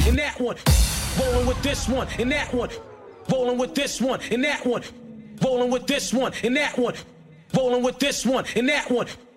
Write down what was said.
and that one. Rolling with this one and that one. Rolling with this one and that one. Rolling with this one and that one. Rolling with this one and that one.